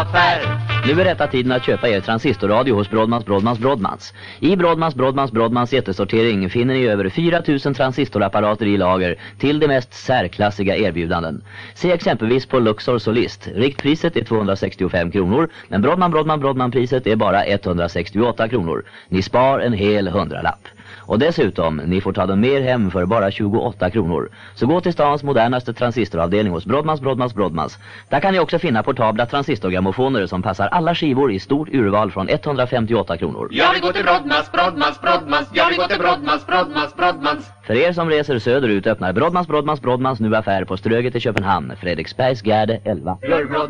affär. Nu är rätta tiden att köpa er transistorradio hos Brodmans. I Brodmans jättesortering finner ni över 4000 transistorapparater i lager till de mest särklassiga erbjudanden. Se exempelvis på Luxor Solist. Riktpriset är 265 kronor, men Brodman-priset är bara 168 kronor. Ni spar en hel 100-lapp. Och dessutom, ni får ta dem mer hem för bara 28 kronor. Så gå till stans modernaste transistoravdelning hos Brodmans. Där kan ni också finna portabla transistorgrammofoner som passar alla skivor i stort urval från 158 kronor. Jag vill gå till Brodmans. Jag vill gå till Brodmans. För er som reser söderut öppnar Brodmans nu affär på Ströget i Köpenhamn, Fredriksbergsgärde 11.